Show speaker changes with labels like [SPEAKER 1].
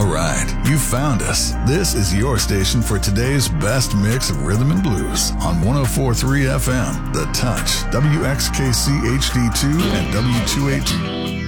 [SPEAKER 1] All right, you found us. This is your station for today's best mix of rhythm and blues on 104.3 FM, The Touch, WXKC HD2 and W282.